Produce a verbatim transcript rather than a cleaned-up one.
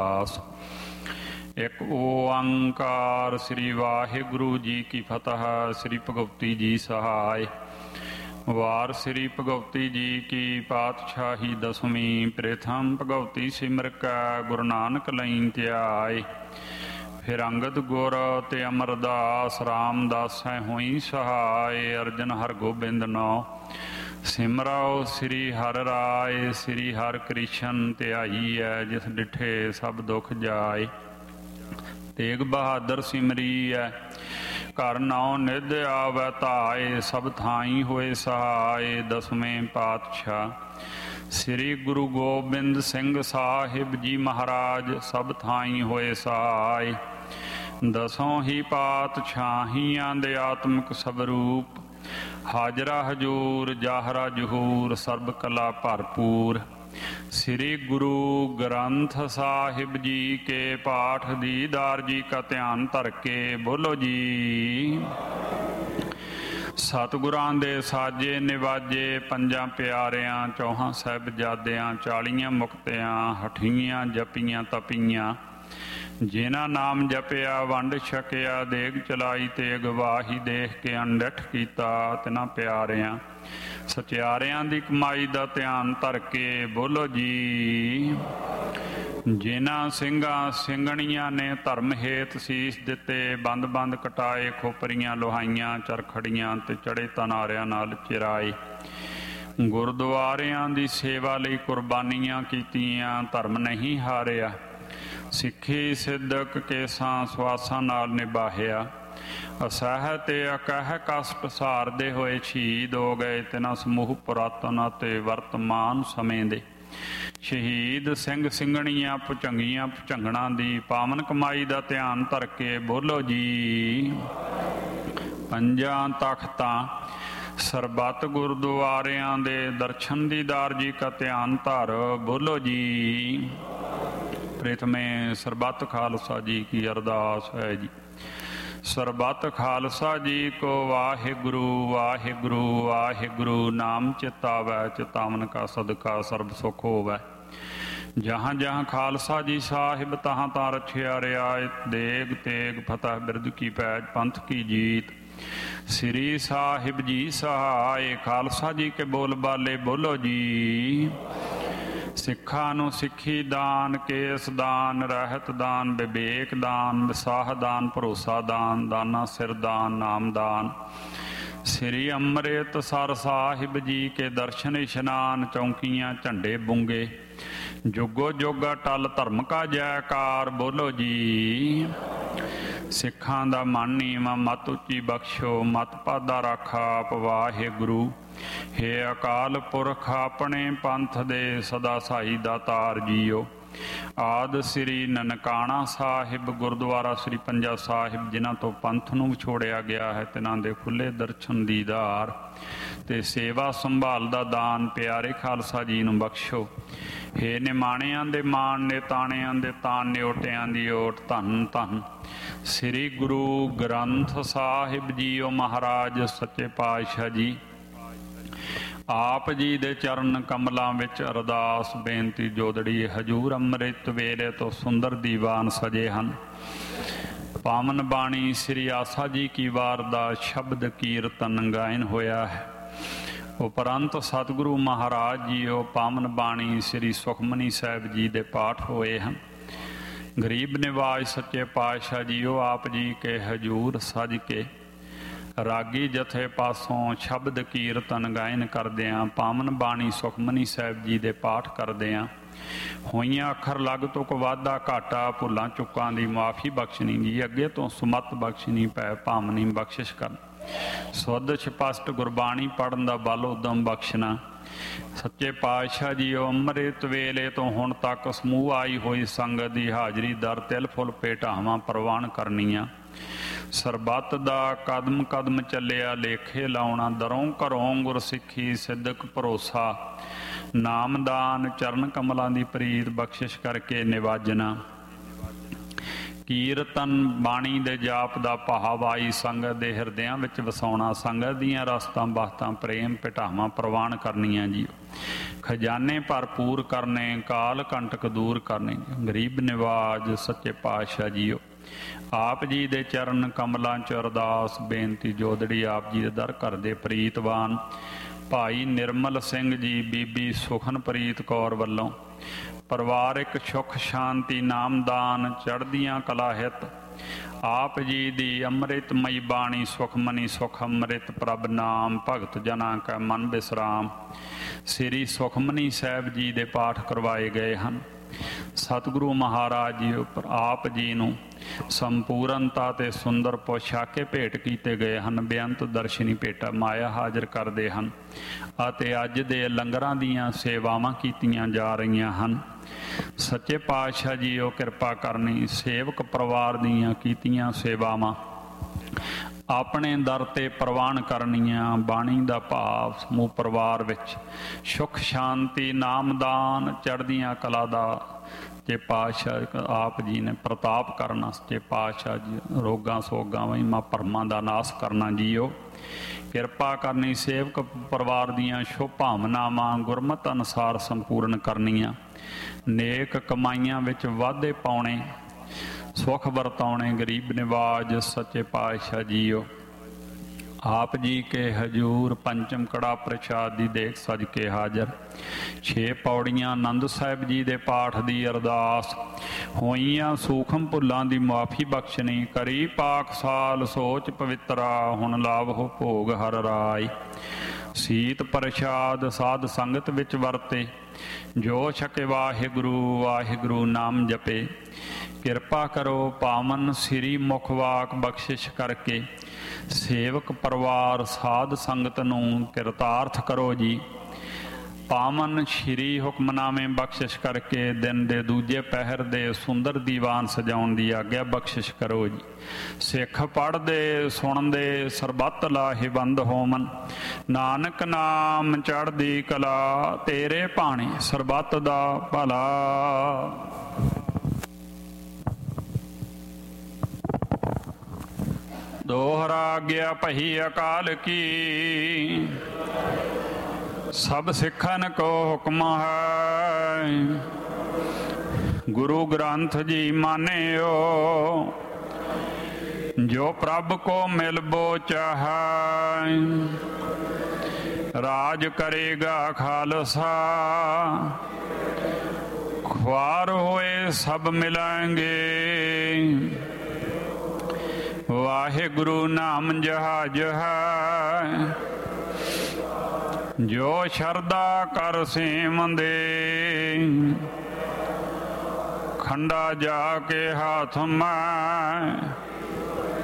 ਇੱਕ ਓੰਕਾਰ ਸ੍ਰੀ ਵਾਹਿਗੁਰੂ ਜੀ ਕੀ ਫਤਿਹ। ਸ੍ਰੀ ਭਗਵਤੀ ਜੀ ਸਹਾਇ। ਵਾਰ ਸ੍ਰੀ ਭਗਵਤੀ ਜੀ ਕੀ ਪਾਤਸ਼ਾਹੀ ਦਸਵੀਂ। ਪ੍ਰਥਮ ਭਗਵਤੀ ਸਿਮਰ ਕੈ ਗੁਰੂ ਨਾਨਕ ਲਈ ਧਿਆਏ। ਫਿਰ ਅੰਗਦ ਗੁਰ ਤੇ ਅਮਰਦਾਸ ਰਾਮਦਾਸੈ ਹੋਈ ਸਹਾਇ। ਅਰਜਨ ਹਰਗੋਬਿੰਦ ਨੌ ਸਿਮਰਾਓ ਸ੍ਰੀ ਹਰਿ ਰਾਏ। ਸ੍ਰੀ ਹਰਿ ਕ੍ਰਿਸ਼ਨ ਧਿਆਈਐ ਜਿਸ ਡਿਠੇ ਸਭ ਦੁਖ ਜਾਏ। ਤੇਗ ਬਹਾਦਰ ਸਿਮਰੀਐ ਘਰ ਨੌ ਨਿਧ ਆਵੈ ਧਾਏ। ਸਭ ਥਾਈ ਹੋਏ ਸਹਾਏ। ਦਸਵੇਂ ਪਾਤਸ਼ਾਹ ਸ੍ਰੀ ਗੁਰੂ ਗੋਬਿੰਦ ਸਿੰਘ ਸਾਹਿਬ ਜੀ ਮਹਾਰਾਜ ਸਭ ਥਾਈ ਹੋਏ ਸਹਾਏ। ਦਸੋਂ ਹੀ ਪਾਤਸ਼ਾਹੀਆਂ ਦੇ ਆਤਮਿਕ ਸਵਰੂਪ ਹਾਜ਼ਰਾ ਹਜੂਰ ਜਾਹਰਾ ਜਹੂਰ ਸਰਬ ਕਲਾ ਭਰਪੂਰ। ਸ੍ਰੀ ਗੁਰੂ ਗ੍ਰੰਥ ਸਾਹਿਬ ਜੀ ਕੇ ਪਾਠ ਦੀਦਾਰ ਜੀ ਕਾ ਧਿਆਨ ਧਰ ਕੇ ਬੋਲੋ ਜੀ। ਸਤਿਗੁਰਾਂ ਦੇ ਸਾਜੇ ਨਿਵਾਜੇ ਪੰਜਾਂ ਪਿਆਰਿਆਂ ਚੌਹਾਂ ਸਾਹਿਬਜ਼ਾਦਿਆਂ ਚਾਲੀਆਂ ਮੁਕਤਿਆਂ ਹਠੀਆਂ ਜਪੀਆਂ ਤਪੀਆਂ। ਜਿਨ੍ਹਾਂ ਨਾਮ ਜਪਿਆ ਵੰਡ ਛਕਿਆ ਦੇਗ ਚਲਾਈ ਤੇ ਗਵਾਹੀ ਦੇਖ ਕੇ ਅਣਡਿੱਠ ਕੀਤਾ। ਤਿਨਾਂ ਪਿਆਰਿਆਂ ਸਚਿਆਰਿਆਂ ਦੀ ਕਮਾਈ ਦਾ ਧਿਆਨ ਧਰ ਕੇ ਬੋਲੋ ਜੀ। ਜਿਨ੍ਹਾਂ ਸਿੰਘਾਂ ਸਿੰਘਣੀਆਂ ਨੇ ਧਰਮ ਹੇਤ ਸੀਸ ਦਿੱਤੇ ਬੰਦ ਬੰਦ ਕਟਾਏ ਖੋਪਰੀਆਂ ਲੋਹਾਈਆਂ ਚਰਖੜੀਆਂ ਤੇ ਚੜੇ ਤਨਾਰਿਆਂ ਨਾਲ ਚਿਰਾਏ। ਗੁਰਦੁਆਰਿਆਂ ਦੀ ਸੇਵਾ ਲਈ ਕੁਰਬਾਨੀਆਂ ਕੀਤੀਆਂ ਧਰਮ ਨਹੀਂ ਹਾਰਿਆ। ਸਿੱਖੀ ਸਿੱਧਕ ਕੇਸਾਂ ਸਵਾਸਾਂ ਨਾਲ ਨਿਭਾਹਿਆ। ਅਸਹਿ ਤੇ ਅਕਹਿ ਕਸ਼ਟ ਸਹਾਰਦੇ ਹੋਏ ਸ਼ਹੀਦ ਹੋ ਗਏ। ਤਿਨਾਂ ਸਮੂਹ ਪੁਰਾਤਨ ਅਤੇ ਵਰਤਮਾਨ ਸਮੇਂ ਦੇ ਸ਼ਹੀਦ ਸਿੰਘ ਸਿੰਘਣੀਆਂ ਭੁਚੰਗੀਆਂ ਭੁਚੰਗਣਾਂ ਦੀ ਪਾਵਨ ਕਮਾਈ ਦਾ ਧਿਆਨ ਧਰ ਕੇ ਬੋਲੋ ਜੀ। ਪੰਜਾਂ ਤਖ਼ਤਾਂ ਸਰਬੱਤ ਗੁਰਦੁਆਰਿਆਂ ਦੇ ਦਰਸ਼ਨ ਦੀਦਾਰ ਜੀ ਕਾ ਧਿਆਨ ਧਰ ਬੋਲੋ ਜੀ। ਪ੍ਰਥਮੇ ਸਰਬੱਤ ਖਾਲਸਾ ਜੀ ਕੀ ਅਰਦਾਸ ਹੈ ਜੀ। ਸਰਬੱਤ ਖਾਲਸਾ ਜੀ ਕੋ ਵਾਹਿਗੁਰੂ ਵਾਹਿਗੁਰੂ ਵਾਹਿਗੁਰੂ ਨਾਮ ਚਿਤਾਵੈ ਚਿਤਾਵਨ ਕਾ ਸਦਕਾ ਸਰਬ ਸੁਖ ਹੋਵੈ। ਜਹਾਂ ਜਹਾਂ ਖਾਲਸਾ ਜੀ ਸਾਹਿਬ ਤਹਾਂ ਤਾਂ ਰਛਿਆ ਰਿਆਇਤ ਦੇਗ ਤੇਗ ਫਤਿਹ ਬਿਰਦ ਕੀ ਪੈਜ ਪੰਥ ਕੀ ਜੀਤ। ਸ੍ਰੀ ਸਾਹਿਬ ਜੀ ਸਹਾਇ। ਖਾਲਸਾ ਜੀ ਕੇ ਬੋਲ ਬਾਲੇ ਬੋਲੋ ਜੀ। ਸਿੱਖਾਂ ਨੂੰ ਸਿੱਖੀ ਦਾਨ ਕੇਸ ਦਾਨ ਰਹਿਤ ਦਾਨ ਵਿਵੇਕ ਦਾਨ ਵਿਸਾਹ ਦਾਨ ਭਰੋਸਾ ਦਾਨ ਦਾਨਾ ਸਿਰ ਦਾਨ ਨਾਮ ਦਾਨ। ਸ੍ਰੀ ਅੰਮ੍ਰਿਤਸਰ ਸਾਹਿਬ ਜੀ ਕੇ ਦਰਸ਼ਨ ਇਸ਼ਨਾਨ ਚੌਂਕੀਆਂ ਝੰਡੇ ਬੁੰਗੇ ਜੁਗੋ ਜੋਗਾ ਟਲ ਧਰਮ ਕਾ ਜੈਕਾਰ ਬੋਲੋ ਜੀ। ਸਿੱਖਾਂ ਦਾ ਮਨ ਨੀਵਾਂ ਮਤ ਉੱਚੀ ਬਖਸ਼ੋ ਮਤ ਪਾਦਾ ਰਾਖਾ ਆਪ ਵਾਹਿਗੁਰੂ। ਹੇ ਅਕਾਲ ਪੁਰਖ ਆਪਣੇ ਪੰਥ ਦੇ ਸਦਾ ਸਾਈ ਦਾਤਾਰ ਜੀਓ। ਆਦ ਸ੍ਰੀ ਨਨਕਾਣਾ ਸਾਹਿਬ ਗੁਰਦੁਆਰਾ ਸ੍ਰੀ ਪੰਜਾ ਸਾਹਿਬ ਜਿਨ੍ਹਾਂ ਤੋਂ ਪੰਥ ਨੂੰ ਵਿਛੋੜਿਆ ਗਿਆ ਹੈ ਤਿਨਾਂ ਦੇ ਖੁੱਲ੍ਹੇ ਦਰਸ਼ਨ ਦੀਦਾਰ ਤੇ ਸੇਵਾ ਸੰਭਾਲ ਦਾ ਦਾਨ ਪਿਆਰੇ ਖਾਲਸਾ ਜੀ ਨੂੰ ਬਖਸ਼ੋ। ਹੇ ਨਿਮਾਣਿਆਂ ਦੇ ਮਾਣ ਨੇ ਤਾਣਿਆਂ ਦੇ ਤਾਣ ਨਿਓਟਿਆਂ ਦੀ ਓਟ ਧੰਨ ਧੰਨ ਸ੍ਰੀ ਗੁਰੂ ਗ੍ਰੰਥ ਸਾਹਿਬ ਜੀਓ ਮਹਾਰਾਜ ਸੱਚੇ ਪਾਤਸ਼ਾਹ ਜੀ। ਆਪ ਜੀ ਦੇ ਚਰਨ ਕਮਲਾਂ ਵਿੱਚ ਅਰਦਾਸ ਬੇਨਤੀ ਜੋਦੜੀ ਹਜੂਰ ਅੰਮ੍ਰਿਤ ਵੇਲੇ ਤੋਂ ਸੁੰਦਰ ਦੀਵਾਨ ਸਜੇ ਹਨ। ਪਾਵਨ ਬਾਣੀ ਸ੍ਰੀ ਆਸਾ ਜੀ ਕੀ ਵਾਰ ਦਾ ਸ਼ਬਦ ਕੀਰਤਨ ਗਾਇਨ ਹੋਇਆ ਹੈ। ਉਪਰੰਤ ਸਤਿਗੁਰੂ ਮਹਾਰਾਜ ਜੀਓ ਪਾਵਨ ਬਾਣੀ ਸ੍ਰੀ ਸੁਖਮਨੀ ਸਾਹਿਬ ਜੀ ਦੇ ਪਾਠ ਹੋਏ ਹਨ। ਗਰੀਬ ਨਿਵਾਜ ਸੱਚੇ ਪਾਤਸ਼ਾਹ ਜੀਓ ਆਪ ਜੀ ਕੇ ਹਜੂਰ ਸਜ ਕੇ ਰਾਗੀ ਜਥੇ ਪਾਸੋਂ ਸ਼ਬਦ ਕੀਰਤਨ ਗਾਇਨ ਕਰਦਿਆਂ ਪਾਵਨ ਬਾਣੀ ਸੁਖਮਨੀ ਸਾਹਿਬ ਜੀ ਦੇ ਪਾਠ ਕਰਦਿਆਂ ਹੋਈਆਂ ਅੱਖਰ ਲੱਗ ਤੁਕ ਵਾਧਾ ਘਾਟਾ ਭੁੱਲਾਂ ਚੁੱਕਾਂ ਦੀ ਮੁਆਫੀ ਬਖਸ਼ਣੀ ਜੀ। ਅੱਗੇ ਤੋਂ ਸੁਮਤ ਬਖਸ਼ਣੀ ਪੈ ਭਾਮਨੀ ਬਖਸ਼ਿਸ਼ ਕਰਨ ਸੁੱਧ ਸਪਸ਼ਟ ਗੁਰਬਾਣੀ ਪੜ੍ਹਨ ਦਾ ਬਲ ਉਦਮ ਬਖਸ਼ਣਾ। ਸੱਚੇ ਪਾਤਸ਼ਾਹ ਜੀ ਅੰਮ੍ਰਿਤ ਵੇਲੇ ਤੋਂ ਹੁਣ ਤੱਕ ਸਮੂਹ ਆਈ ਹੋਈ ਸੰਗਤ ਦੀ ਹਾਜ਼ਰੀ ਦਰ ਤਿਲ ਫੁੱਲ ਭੇਟਾਵਾਂ ਪ੍ਰਵਾਨ ਕਰਨੀਆਂ। ਸਰਬੱਤ ਦਾ ਕਦਮ ਕਦਮ ਚੱਲਿਆ ਲੇਖੇ ਲਾਉਣਾ ਦਰੋਂ ਘਰੋਂ ਗੁਰਸਿੱਖੀ ਸਿੱਧਕ ਭਰੋਸਾ ਨਾਮਦਾਨ ਚਰਨ ਕਮਲਾਂ ਦੀ ਪ੍ਰੀਤ ਬਖਸ਼ਿਸ਼ ਕਰਕੇ ਨਿਵਾਜਣਾ। ਕੀਰਤਨ ਬਾਣੀ ਦੇ ਜਾਪ ਦਾ ਭਾਵਾਈ ਸੰਗਤ ਦੇ ਹਿਰਦਿਆਂ ਵਿੱਚ ਵਸਾਉਣਾ। ਸੰਗਤ ਦੀਆਂ ਰਸਤਾਂ ਬਾਤਾਂ ਪ੍ਰੇਮ ਭਟਾਵਾਂ ਪ੍ਰਵਾਨ ਕਰਨੀਆਂ ਜੀ। खजाने भरपूर करने, काल कंटक दूर करने। गरीब निवाज सच्चे पातशाह जीओ, आप जी दे चरण कमलों च अरदास बेनती जोदड़ी आप जी दे दर घर दे प्रीतवान भाई निर्मल सिंह जी, बीबी सुखनप्रीत कौर वल्लों परिवारिक सुख शांति नामदान चढ़दियां कला हित आप जी दी अमृतमयी बाणी सुखमनी सुख अमृत प्रभ नाम भगत जना का मन विश्राम। श्री सुखमनी साहब जी दे पाठ करवाए गए हैं। सतगुरु महाराज जी उपर आप जी नूं संपूर्णता ते सुंदर पोशाके भेंट कीते गए हैं। बेअंत दर्शनी भेटा माया हाजिर करते हैं अते अज दे लंगरां दीयां सेवावां कीतियां जा रहीआं हन। सच्चे पातशाह जी ओ किरपा करनी, सेवक परिवार दीयां कीतियां सेवावां अपने दर ते प्रवान करनियां। बाणी दा भाव समूह परिवार विच सुख शांति नामदान चढ़दियां कला दा जे पातशाह आप जी ने प्रताप करना। सच्चे पातशाह जी रोगां सोगां वहीमां भरमां दा नाश करना जीओ। किरपा करनी, सेवक परिवार दीयां शुभ भावनावां गुरमत अनुसार संपूर्ण करनियां। नेक कमाइयां विच वाधे पाउणे, सुख वरताउने। गरीब निवाज सच्चे पातशाह जीओ, आप जी के हजूर पंचम कड़ा प्रसाद दी देख सज के हाजर। छे पौड़ियां आनंद साहिब जी दे पाठ दी अरदास होइयां, सूखम भुल्लां दी मुआफी बख्शनी। करी पाक साल सोच पवित्रा, हुण लाभो भोग हर राय। सीत प्रसाद साध संगत विच वरते, जो छके वाहिगुरु वाहिगुरु नाम जपे। किरपा करो पावन श्री मुखवाक बख्शिश करके, सेवक परिवार साध संगत नूं किरतार्थ करो जी। पावन श्री हुक्मनामे बख्शिश करके दिन दे दूजे पहर दे सुंदर दीवान सजाउण दी आग्या बख्शिश करो जी। सिख पढ़दे सुणदे सरबत लाहेवंद होमन, नानक नाम चढ़दी कला, तेरे भाणे सरबत दा भला। दोहरा आग्या पही अकाल की, सब सिखन को हुक्म है। गुरु ग्रंथ जी मानियो, जो प्रभ को मिलबो चाहे। राज करेगा खालसा, ख्वार हुए सब मिलेंगे। वाहिगुरु नाम जहाज है, जो शरदा कर सेम दे। खंडा जाके हाथ में,